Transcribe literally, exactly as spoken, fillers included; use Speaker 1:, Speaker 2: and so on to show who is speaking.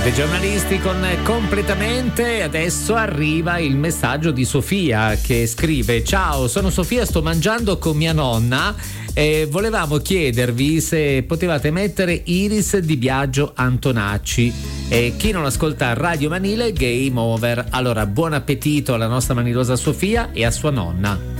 Speaker 1: dei giornalisti con Completamente. Adesso arriva il messaggio di Sofia che scrive: ciao, sono Sofia, sto mangiando con mia nonna e volevamo chiedervi se potevate mettere Iris di Biagio Antonacci, e chi non ascolta Radio Manile game over. Allora, buon appetito alla nostra manilosa Sofia e a sua nonna.